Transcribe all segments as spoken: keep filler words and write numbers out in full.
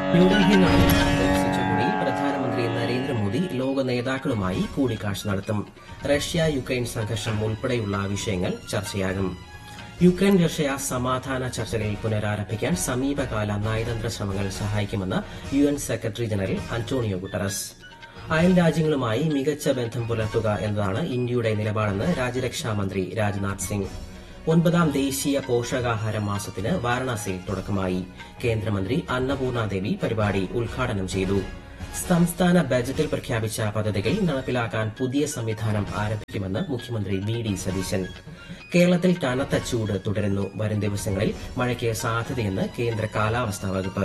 ന്യൂഡൽഹിയിൽ നടക്കുന്ന ബ്രിക്സ് ഉച്ചകോടിയിൽ പ്രധാനമന്ത്രി നരേന്ദ്രമോദി ലോക നേതാക്കളുമായി കൂടിക്കാഴ്ച നടത്തും. റഷ്യ യുക്രൈൻ സംഘർഷം ഉൾപ്പെടെയുള്ള വിഷയങ്ങൾ ചർച്ചയാകും. യുക്രൈൻ റഷ്യ സമാധാന ചർച്ചകൾ പുനരാരംഭിക്കാൻ സമീപകാല നയതന്ത്ര ശ്രമങ്ങൾ സഹായിക്കുമെന്ന് U N secretary general Antonio Guterres. അയൽ രാജ്യങ്ങളുമായി മികച്ച ബന്ധം പുലർത്തുക എന്നതാണ് ഇന്ത്യയുടെ നിലപാടെന്ന് രാജ്യരക്ഷാമന്ത്രി രാജ്നാഥ് സിംഗ്. ഒൻപതാം ദേശീയ പോഷകാഹാര മാസത്തിന് വാരണാസിയിൽ തുടക്കമായി. കേന്ദ്രമന്ത്രി അന്നപൂർണ ദേവി പരിപാടി ഉദ്ഘാടനം ചെയ്തു. സംസ്ഥാന ബജറ്റിൽ പ്രഖ്യാപിച്ച പദ്ധതികൾ നടപ്പിലാക്കാൻ പുതിയ സംവിധാനം ആരംഭിക്കുമെന്ന് മുഖ്യമന്ത്രി വി ഡി സതീശൻ. കേരളത്തിൽ കനത്ത ചൂട് തുടരുന്നു. വരും ദിവസങ്ങളിൽ മഴയ്ക്ക് സാധ്യതയെന്ന് കേന്ദ്ര കാലാവസ്ഥാ വകുപ്പ്.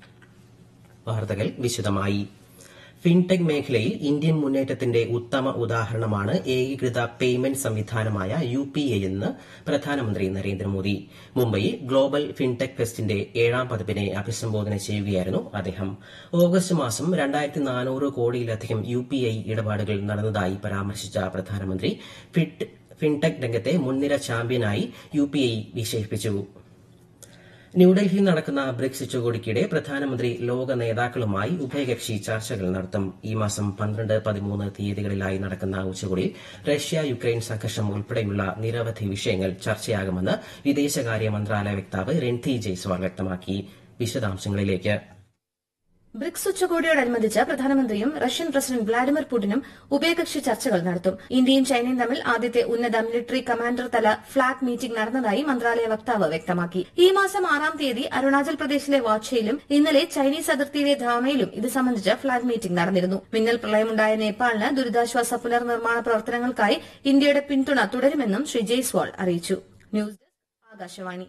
വാർത്തകൾ വിശദമായി. ഫിൻടെക് മേഖലയിൽ ഇന്ത്യൻ മുന്നേറ്റത്തിന്റെ ഉത്തമ ഉദാഹരണമാണ് ഏകീകൃത പേയ്മെന്റ് സംവിധാനമായ യു പി ഐ എന്ന് പ്രധാനമന്ത്രി നരേന്ദ്രമോദി. മുംബൈയിൽ ഗ്ലോബൽ ഫിൻടെക് ഫെസ്റ്റിന്റെ ഏഴാം പതിപ്പിനെ അഭിസംബോധന ചെയ്യുകയായിരുന്നു അദ്ദേഹം. ഓഗസ്റ്റ് മാസം രണ്ടായിരത്തി നാനൂറ് കോടിയിലധികം യു പി ഐ ഇടപാടുകൾ നടന്നതായി പരാമർശിച്ച പ്രധാനമന്ത്രി ഫിൻടെക് രംഗത്തെ മുൻനിര ചാമ്പ്യനായി യു പി ഐ വിശേഷിപ്പിച്ചു. ന്യൂഡൽഹിയിൽ നടക്കുന്ന ബ്രിക്സ് ഉച്ചകോടിക്കിടെ പ്രധാനമന്ത്രി ലോക നേതാക്കളുമായി ഉഭയകക്ഷി ചർച്ചകൾ നടത്തും. ഈ മാസം പന്ത്രണ്ട് പതിമൂന്ന് തീയതികളിലായി നടക്കുന്ന ഉച്ചകോടിയിൽ റഷ്യ യുക്രൈൻ സംഘർഷം ഉൾപ്പെടെയുള്ള നിരവധി വിഷയങ്ങൾ ചർച്ചയാകുമെന്ന് വിദേശകാര്യ മന്ത്രാലയ വക്താവ് രൺധീർ ജയ്സ്വാൾ വ്യക്തമാക്കി. വിശദാംശങ്ങളിലേക്ക്. ബ്രിക്സ് ഉച്ചകോടിയോടനുബന്ധിച്ച് പ്രധാനമന്ത്രിയും റഷ്യൻ പ്രസിഡന്റ് വ്ളാഡിമിർ പുടിനും ഉഭയകക്ഷി ചർച്ചകൾ നടത്തും. ഇന്ത്യയും ചൈനയും തമ്മിൽ ആദ്യത്തെ ഉന്നത മിലിറ്ററി കമാൻഡർ തല ഫ്ളാഗ് മീറ്റിംഗ് നടന്നതായി മന്ത്രാലയ വക്താവ് വ്യക്തമാക്കി. ഈ മാസം ആറാം തീയതി അരുണാചൽ പ്രദേശിലെ വാച്ചയിലും ഇന്നലെ ചൈനീസ് അതിർത്തിയിലെ ധാമയിലും ഇത് സംബന്ധിച്ച് ഫ്ളാഗ് മീറ്റിംഗ് നടന്നിരുന്നു. മിന്നൽ പ്രളയമുണ്ടായ നേപ്പാളിന് ദുരിതാശ്വാസ പുനർനിർമ്മാണ പ്രവർത്തനങ്ങൾക്കായി ഇന്ത്യയുടെ പിന്തുണ തുടരുമെന്നും ശ്രീ ജയ്സ്വാൾ അറിയിച്ചു. News desk Akashvani.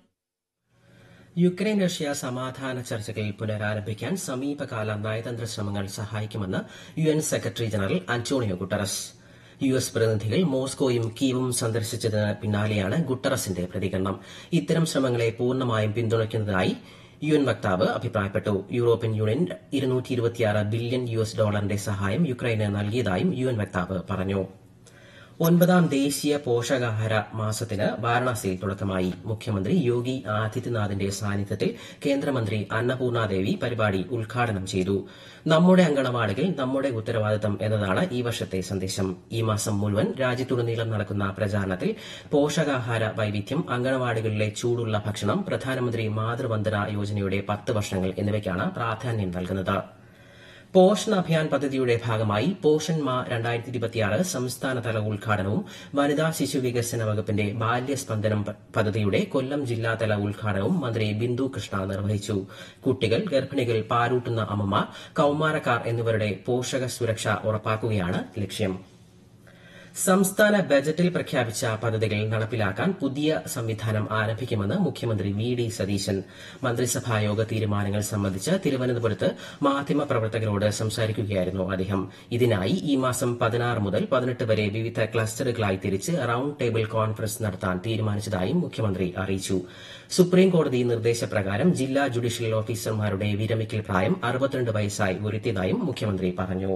Ukraine Russia സമാധാന ചർച്ചകൾ പുനരാരംഭിക്കാൻ സമീപകാല നയതന്ത്ര ശ്രമങ്ങൾ സഹായിക്കുമെന്ന് U N secretary general Antonio Guterres. U S പ്രതിനിധികൾ മോസ്കോയും കീവും സന്ദർശിച്ചതിന് പിന്നാലെയാണ് ഗുട്ടറസിന്റെ പ്രതികരണം. ഇത്തരം ശ്രമങ്ങളെ പൂർണ്ണമായും പിന്തുണയ്ക്കുന്നതായി യു എൻ വക്താവ് അഭിപ്രായപ്പെട്ടു. യൂറോപ്യൻ യൂണിയൻ ഇരുന്നൂറ്റി ഇരുപത്തിയാറ് ബില്യൺ യു എസ് ഡോളറിന്റെ സഹായം യുക്രൈന് നൽകിയതായും യു എൻ വക്താവ് പറഞ്ഞു. ഒൻപതാം ദേശീയ പോഷകാഹാര മാസത്തിന് വാരണാസിയിൽ തുടക്കമായി. മുഖ്യമന്ത്രി യോഗി ആദിത്യനാഥിന്റെ സാന്നിധ്യത്തിൽ കേന്ദ്രമന്ത്രി അന്നപൂർണ ദേവി പരിപാടി ഉദ്ഘാടനം ചെയ്തു. നമ്മുടെ അങ്കണവാടികൾ നമ്മുടെ ഉത്തരവാദിത്തം എന്നതാണ് ഈ വർഷത്തെ സന്ദേശം. ഈ മാസം മുഴുവൻ രാജ്യത്തുടനീളം നടക്കുന്ന പ്രചാരണത്തിൽ പോഷകാഹാര വൈവിധ്യം, അങ്കണവാടികളിലെ ചൂടുള്ള ഭക്ഷണം, പ്രധാനമന്ത്രി മാതൃവന്ദന യോജനയുടെ പത്ത് വർഷങ്ങൾ എന്നിവയ്ക്കാണ് പ്രാധാന്യം നൽകുന്നത്. പോഷൺ അഭിയാൻ പദ്ധതിയുടെ ഭാഗമായി പോഷൺ മാ രണ്ടായിരത്തി ഇരുപത്തിയാറ് സംസ്ഥാനതല ഉദ്ഘാടനവും വനിതാ ശിശു വികസന വകുപ്പിന്റെ ബാല്യസ്പന്ദനം പദ്ധതിയുടെ കൊല്ലം ജില്ലാതല ഉദ്ഘാടനവും മന്ത്രി ബിന്ദു കൃഷ്ണ നിർവഹിച്ചു. കുട്ടികൾ, ഗർഭിണികൾ, പാലൂട്ടുന്ന അമ്മമാർ, കൌമാരക്കാർ എന്നിവരുടെ പോഷക സുരക്ഷ ഉറപ്പാക്കുകയാണ് ലക്ഷ്യം. സംസ്ഥാന ബജറ്റിൽ പ്രഖ്യാപിച്ച പദ്ധതികൾ നടപ്പിലാക്കാൻ പുതിയ സംവിധാനം ആരംഭിക്കുമെന്ന് മുഖ്യമന്ത്രി വി ഡി സതീശൻ. മന്ത്രിസഭായോഗ തീരുമാനങ്ങൾ സംബന്ധിച്ച് തിരുവനന്തപുരത്ത് മാധ്യമപ്രവർത്തകരോട് സംസാരിക്കുകയായിരുന്നു അദ്ദേഹം. ഇതിനായി ഈ മാസം പതിനാറ് മുതൽ പതിനെട്ട് വരെ വിവിധ ക്ലസ്റ്ററുകളായി തിരിച്ച് റൌണ്ട് ടേബിൾ കോൺഫറൻസ് നടത്താൻ തീരുമാനിച്ചതായും മുഖ്യമന്ത്രി അറിയിച്ചു. സുപ്രീംകോടതി നിർദ്ദേശപ്രകാരം ജില്ലാ ജുഡീഷ്യൽ ഓഫീസർമാരുടെ വിരമിക്കൽ പ്രായം അറുപത്തിരണ്ട് വയസ്സായി ഉയർത്തിയതായും മുഖ്യമന്ത്രി പറഞ്ഞു.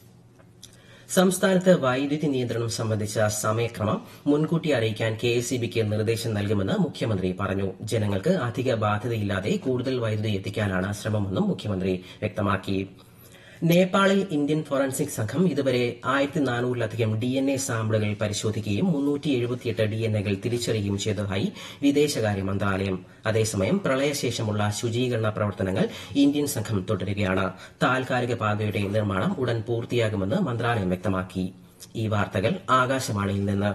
സംസ്ഥാനത്ത് വൈദ്യുതി നിയന്ത്രണം സംബന്ധിച്ച സമയക്രമം മുൻകൂട്ടി അറിയിക്കാൻ കെ എസ് ഇ ബിക്ക് നിർദ്ദേശം നൽകുമെന്ന് മുഖ്യമന്ത്രി പറഞ്ഞു. ജനങ്ങൾക്ക് അധിക ബാധ്യതയില്ലാതെ കൂടുതൽ വൈദ്യുതി എത്തിക്കാനാണ് ശ്രമമെന്നും മുഖ്യമന്ത്രി വ്യക്തമാക്കി. നേപ്പാളിൽ ഇന്ത്യൻ ഫോറൻസിക് സംഘം ഇതുവരെ ആയിരത്തി നാനൂറിലധികം ഡി എൻ എ സാമ്പിളുകൾ പരിശോധിക്കുകയും മുന്നൂറ്റി എഴുപത്തിയെട്ട് ഡി എൻ എകൾ തിരിച്ചറിയുകയും ചെയ്തതായി വിദേശകാര്യ മന്ത്രാലയം. അതേസമയം പ്രളയശേഷമുള്ള ശുചീകരണ പ്രവർത്തനങ്ങൾ ഇന്ത്യൻ സംഘം തുടരുകയാണ്. താൽക്കാലിക പാതയുടെ നിർമ്മാണം ഉടൻ പൂർത്തിയാകുമെന്ന് മന്ത്രാലയം വ്യക്തമാക്കി. ഈ വാർത്തകൾ ആകാശവാണിയിൽ നിന്ന്.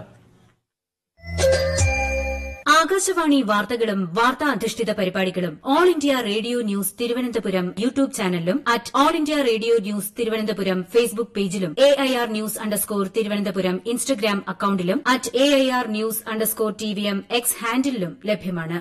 ആകാശവാണി വാർത്തകളും വാർത്താ അധിഷ്ഠിത പരിപാടികളും all India radio news Thiruvananthapuram YouTube ചാനലിലും at all India radio news Thiruvananthapuram Facebook പേജിലും A I R news underscore Thiruvananthapuram Instagram അക്കൌണ്ടിലും at A I R news underscore T V M X ഹാൻഡിലും ലഭ്യമാണ്.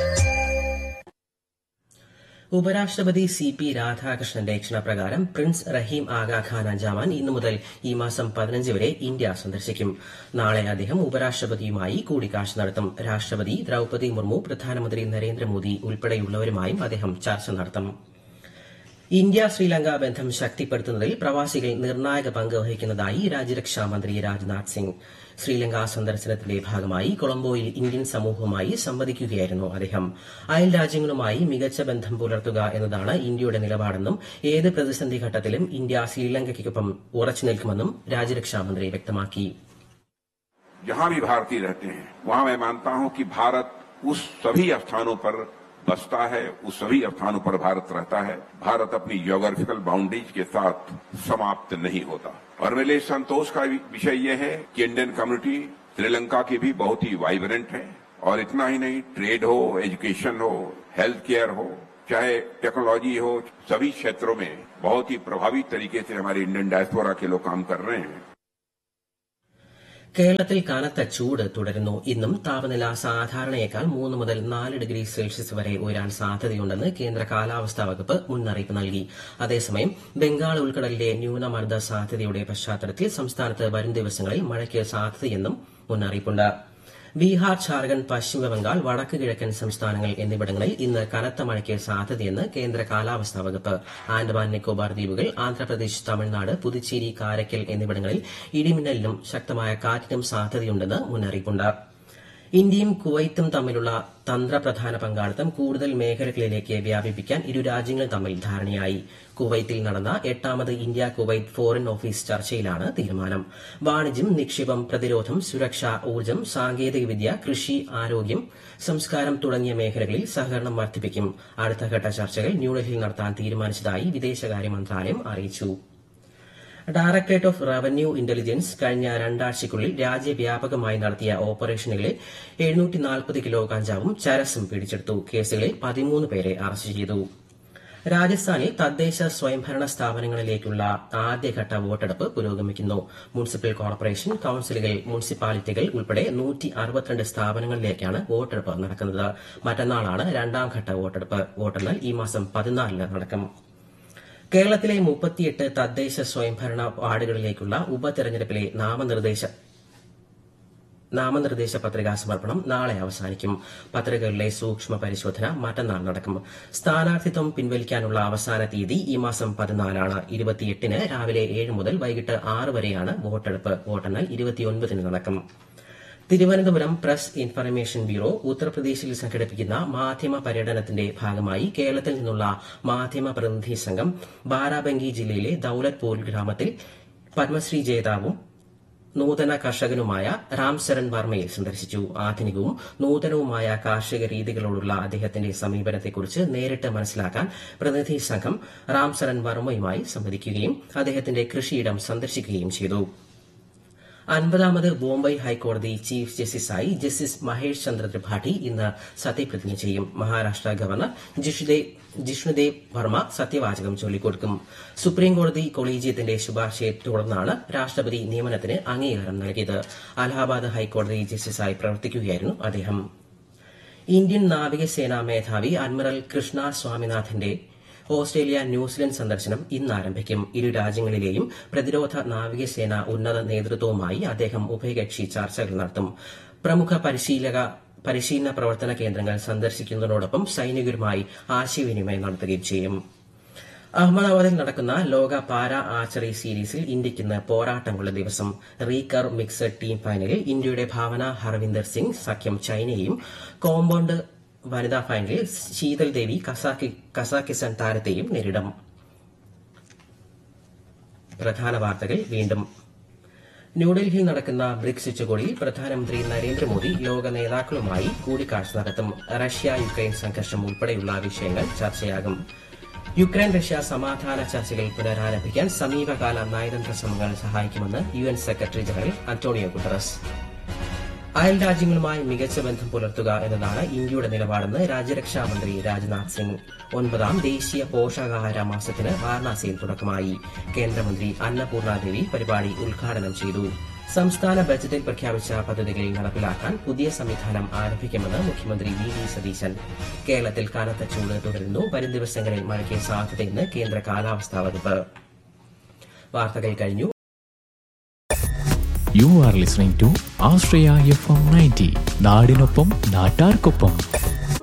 ഉപരാഷ്ട്രപതി സി പി രാധാകൃഷ്ണന്റെ ക്ഷണപ്രകാരം പ്രിൻസ് റഹീം ആഗാ ഖാൻ അഞ്ചാമൻ ഇന്നു മുതൽ ഈ മാസം പതിനഞ്ച് വരെ ഇന്ത്യ സന്ദർശിക്കും. നാളെ അദ്ദേഹം ഉപരാഷ്ട്രപതിയുമായി കൂടിക്കാഴ്ച നടത്തും. രാഷ്ട്രപതി ദ്രൌപദി മുർമു, പ്രധാനമന്ത്രി നരേന്ദ്രമോദി ഉൾപ്പെടെയുള്ളവരുമായും അദ്ദേഹം ചർച്ച നടത്തും. ഇന്ത്യ ശ്രീലങ്ക ബന്ധം ശക്തിപ്പെടുത്തുന്നതിൽ പ്രവാസികൾ നിർണായക പങ്ക് വഹിക്കുന്നതായി രാജ്യരക്ഷാ മന്ത്രി രാജ്നാഥ് സിംഗ്. ശ്രീലങ്ക സന്ദർശനത്തിന്റെ ഭാഗമായി കൊളംബോയിൽ ഇന്ത്യൻ സമൂഹവുമായി സംവദിക്കുകയായിരുന്നു അദ്ദേഹം. അയൽ രാജ്യങ്ങളുമായി മികച്ച ബന്ധം പുലർത്തുക എന്നതാണ് ഇന്ത്യയുടെ നിലപാടെന്നും ഏത് പ്രതിസന്ധി ഘട്ടത്തിലും ഇന്ത്യ ശ്രീലങ്കയ്ക്കൊപ്പം ഉറച്ചു നിൽക്കുമെന്നും രാജ്യരക്ഷാ മന്ത്രി വ്യക്തമാക്കി. जहां भी भारतीय रहते हैं वहां मैं मानता हूं कि भारत उस सभी स्थानों पर बसता है, उस सभी स्थानों पर भारत रहता है. भारत अपनी ज्योग्राफिकल बाउंड्रीज के साथ समाप्त नहीं होता. और मेरे लिए संतोष का विषय यह है कि इंडियन कम्युनिटी श्रीलंका की भी बहुत ही वाइब्रेंट है. और इतना ही नहीं, ट्रेड हो, एजुकेशन हो, हेल्थ केयर हो, चाहे टेक्नोलॉजी हो, सभी क्षेत्रों में बहुत ही प्रभावी तरीके से हमारे इंडियन डायस्पोरा के लोग काम कर रहे हैं. കേരളത്തിൽ കനത്ത ചൂട് തുടരുന്നു. ഇന്നും താപനില സാധാരണയേക്കാൾ മൂന്ന് മുതൽ നാല് ഡിഗ്രി സെൽഷ്യസ് വരെ ഉയരാൻ സാധ്യതയുണ്ടെന്ന് കേന്ദ്ര കാലാവസ്ഥാ വകുപ്പ് മുന്നറിയിപ്പ് നൽകി. അതേസമയം ബംഗാൾ ഉൾക്കടലിലെ ന്യൂനമർദ്ദ സാധ്യതയുടെ പശ്ചാത്തലത്തിൽ സംസ്ഥാനത്ത് വരും ദിവസങ്ങളിൽ മഴയ്ക്ക് സാധ്യതയെന്നും മുന്നറിയിപ്പുണ്ട്. ബീഹാർ, ഝാർഖണ്ഡ്, പശ്ചിമബംഗാൾ, വടക്ക് കിഴക്കൻ സംസ്ഥാനങ്ങൾ എന്നിവിടങ്ങളിൽ ഇന്ന് കനത്ത മഴയ്ക്ക് സാധ്യതയെന്ന് കേന്ദ്ര കാലാവസ്ഥാ വകുപ്പ്. ആൻഡമാൻ നിക്കോബാർ ദ്വീപുകൾ, ആന്ധ്രാപ്രദേശ്, തമിഴ്നാട്, പുതുച്ചേരി, കാരയ്ക്കൽ എന്നിവിടങ്ങളിൽ ഇടിമിന്നലിനും ശക്തമായ കാറ്റിനും സാധ്യതയുണ്ടെന്ന് മുന്നറിയിപ്പുണ്ട്. ഇന്ത്യയും കുവൈത്തും തമ്മിലുള്ള തന്ത്രപ്രധാന പങ്കാളിത്തം കൂടുതൽ മേഖലകളിലേക്ക് വ്യാപിപ്പിക്കാൻ ഇരു രാജ്യങ്ങൾ തമ്മിൽ ധാരണയായി. കുവൈത്തിൽ നടന്ന എട്ടാമത് ഇന്ത്യ കുവൈത്ത് ഫോറിൻ ഓഫീസ് ചർച്ചയിലാണ് തീരുമാനം. വാണിജ്യം, നിക്ഷേപം, പ്രതിരോധം, സുരക്ഷ, ഊർജ്ജം, സാങ്കേതികവിദ്യ, കൃഷി, ആരോഗ്യം, സംസ്കാരം തുടങ്ങിയ മേഖലകളിൽ സഹകരണം വർദ്ധിപ്പിക്കും. അടുത്തഘട്ട ചർച്ചകൾ ന്യൂഡൽഹിയിൽ നടത്താൻ തീരുമാനിച്ചതായി വിദേശകാര്യ മന്ത്രാലയം അറിയിച്ചു. ഡയറക്ടറേറ്റ് ഓഫ് റവന്യൂ ഇന്റലിജൻസ് കഴിഞ്ഞ രണ്ടാഴ്ചയ്ക്കുള്ളിൽ രാജ്യവ്യാപകമായി നടത്തിയ ഓപ്പറേഷനുകളിൽ എഴുന്നൂറ്റി നാൽപ്പത് കിലോ കഞ്ചാവും ചരസും പിടിച്ചെടുത്തു. കേസുകളിൽ പതിമൂന്ന് പേരെ അറസ്റ്റ് ചെയ്തു. രാജസ്ഥാനിൽ തദ്ദേശ സ്വയംഭരണ സ്ഥാപനങ്ങളിലേക്കുള്ള ആദ്യഘട്ട വോട്ടെടുപ്പ് പുരോഗമിക്കുന്നു. മുനിസിപ്പൽ കോർപ്പറേഷൻ, കൌൺസിലുകൾ, മുനിസിപ്പാലിറ്റികൾ ഉൾപ്പെടെ നൂറ്റി അറുപത്തിരണ്ട് സ്ഥാപനങ്ങളിലേക്കാണ് വോട്ടെടുപ്പ് നടക്കുന്നത്. മറ്റന്നാളാണ് രണ്ടാംഘട്ട വോട്ടെടുപ്പ്. വോട്ടെണ്ണൽ ഈ മാസം പതിനാലിന് നടക്കും. കേരളത്തിലെ മുപ്പത്തിയെട്ട് തദ്ദേശ സ്വയംഭരണ വാർഡുകളിലേക്കുള്ള ഉപതെരഞ്ഞെടുപ്പിലെ നാമനിർദ്ദേശ നാമനിർദ്ദേശ പത്രികാ സമർപ്പണം നാളെ അവസാനിക്കും. പത്രികകളിലെ സൂക്ഷ്മ പരിശോധന മറ്റന്നാൾ നടക്കും. സ്ഥാനാർത്ഥിത്വം പിൻവലിക്കാനുള്ള അവസാന തീയതി ഈ മാസം പതിനാലാണ്. ഇരുപത്തിയെട്ടിന് രാവിലെ ഏഴ് മുതൽ വൈകിട്ട് ആറ് വരെയാണ് വോട്ടെടുപ്പ്. വോട്ടെണ്ണൽ ഇരുപത്തിയൊൻപതിന് നടക്കും. തിരുവനന്തപുരം പ്രസ് ഇൻഫർമേഷൻ ബ്യൂറോ ഉത്തർപ്രദേശിൽ സംഘടിപ്പിക്കുന്ന മാധ്യമ പര്യടനത്തിന്റെ ഭാഗമായി കേരളത്തിൽ നിന്നുള്ള മാധ്യമ പ്രതിനിധി സംഘം ബാരാബങ്കി ജില്ലയിലെ ദൌലത്പൂർ ഗ്രാമത്തിൽ പത്മശ്രീ ജേതാവും നൂതന കർഷകനുമായ രാംചരൺ വർമ്മയെ സന്ദർശിച്ചു. ആധുനികവും നൂതനവുമായ കാർഷിക രീതികളോടുള്ള അദ്ദേഹത്തിന്റെ സമീപനത്തെക്കുറിച്ച് നേരിട്ട് മനസ്സിലാക്കാൻ പ്രതിനിധി സംഘം രാംചരൺ വർമ്മയുമായി സംവദിക്കുകയും അദ്ദേഹത്തിന്റെ കൃഷിയിടം സന്ദർശിക്കുകയും ചെയ്തു. അൻപതാമത് ബോംബെ ഹൈക്കോടതി ചീഫ് ജസ്റ്റിസായി ജസ്റ്റിസ് മഹേഷ് ചന്ദ്ര ത്രിപാഠി ഇന്ന് സത്യപ്രതിജ്ഞ ചെയ്യും. മഹാരാഷ്ട്ര ഗവർണർ ജിഷ്ണുദേവ് വർമ്മ സത്യവാചകം ചൊല്ലിക്കൊടുക്കും. സുപ്രീംകോടതി കൊളീജിയത്തിന്റെ ശുപാർശയെ തുടർന്നാണ് രാഷ്ട്രപതി നിയമനത്തിന് അംഗീകാരം നൽകിയത്. അലഹാബാദ് ഹൈക്കോടതി ജസ്റ്റിസായി പ്രവർത്തിക്കുകയായിരുന്നു അദ്ദേഹം. ഇന്ത്യൻ നാവികസേനാ മേധാവി അഡ്മിറൽ കൃഷ്ണ സ്വാമിനാഥന്റെ ഓസ്ട്രേലിയ, ന്യൂസിലൻഡ് സന്ദർശനം ഇന്ന് ആരംഭിക്കും. ഇരു രാജ്യങ്ങളിലെയും പ്രതിരോധ നാവികസേന ഉന്നത നേതൃത്വവുമായി അദ്ദേഹം ഉഭയകക്ഷി ചർച്ചകൾ നടത്തും. പ്രമുഖ പരിശീലക പരിശീലന പ്രവർത്തന കേന്ദ്രങ്ങൾ സന്ദർശിക്കുന്നതോടൊപ്പം സൈനികരുമായി ആശയവിനിമയം നടത്തുകയും ചെയ്യും. അഹമ്മദാബാദിൽ നടക്കുന്ന ലോക പാരാ ആർച്ചറി സീരീസിൽ ഇന്ത്യയ്ക്ക് ഇന്ന് പോരാട്ടങ്ങളുടെ ദിവസം. റീകർ മിക്സഡ് ടീം ഫൈനലിൽ ഇന്ത്യയുടെ ഭാവന ഹർവിന്ദർ സിംഗ് സഖ്യം ചൈനയെയും, കോമ്പൌണ്ട് വനിതാ ഫൈനലിൽ ശീതൽ ദേവി കസാക്കിസ്ഥാൻ താരത്തെയും നേരിടും. പ്രധാന വാർത്തകൾ വീണ്ടും. ന്യൂഡൽഹിയിൽ നടക്കുന്ന ബ്രിക്സ് ഉച്ചകോടിയിൽ പ്രധാനമന്ത്രി നരേന്ദ്രമോദി ലോക നേതാക്കളുമായി കൂടിക്കാഴ്ച നടത്തും. റഷ്യ യുക്രൈൻ സംഘർഷം ഉൾപ്പെടെയുള്ള വിഷയങ്ങൾ ചർച്ചയാകും. യുക്രൈൻ റഷ്യ സമാധാന ചർച്ചകൾ പുനരാരംഭിക്കാൻ സമീപകാല നയതന്ത്ര ശ്രമങ്ങൾ സഹായിക്കുമെന്ന് U N secretary general Antonio Guterres. അയൽ രാജ്യങ്ങളുമായി മികച്ച ബന്ധം പുലർത്തുക എന്നതാണ് ഇന്ത്യയുടെ നിലപാടെന്ന് രാജ്യരക്ഷാ മന്ത്രി രാജ്നാഥ് സിംഗ്. ഒൻപതാം ദേശീയ പോഷകാഹാര മാസത്തിന് വാരണാസിയിൽ തുടക്കമായി. കേന്ദ്രമന്ത്രി അന്നപൂർണ ദേവി പരിപാടി ഉദ്ഘാടനം ചെയ്തു. സംസ്ഥാന ബജറ്റിൽ പ്രഖ്യാപിച്ച പദ്ധതികൾ നടപ്പിലാക്കാൻ പുതിയ സംവിധാനം ആരംഭിക്കുമെന്ന് മുഖ്യമന്ത്രി വി ഡി സതീശൻ. കേരളത്തിൽ കനത്ത ചൂട് തുടരുന്നു. വരും ദിവസങ്ങളിൽ മഴയ്ക്ക് സാധ്യതയെന്ന് കേന്ദ്ര കാലാവസ്ഥാ വകുപ്പ്. വാർത്തകൾ കഴിഞ്ഞു. You are listening to Australia F M ninety. നാടിനൊപ്പം നാട്ടാർക്കൊപ്പം.